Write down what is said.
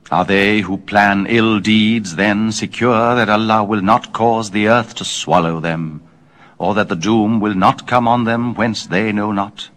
Are they who plan ill deeds then secure that Allah will not cause the earth to swallow them, or that the doom will not come on them whence they know not?